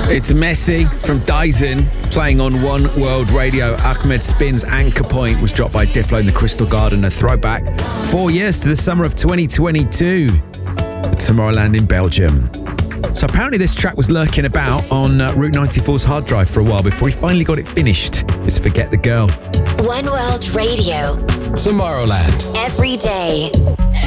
It's Messi from Dyson playing on One World Radio. Ahmed Spin's Anchor Point was dropped by Diplo in the Crystal Garden, a throwback 4 years to the summer of 2022 at Tomorrowland in Belgium. So apparently this track was lurking about on Route 94's hard drive for a while before he finally got it finished. It's Forget the Girl. One World Radio. Tomorrowland. Every day.